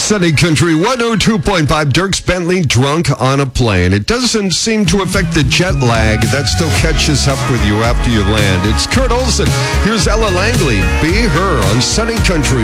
Sunny Country 102.5. Dierks Bentley, Drunk on a Plane. It doesn't seem to affect the jet lag. That still catches up with you after you land. It's Kurt Olson. Here's Ella Langley. Be Her on Sunny Country